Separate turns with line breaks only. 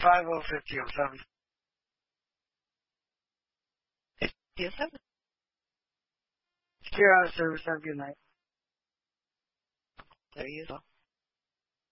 505007.
5007.
Here on service. Have a good night.
There you go.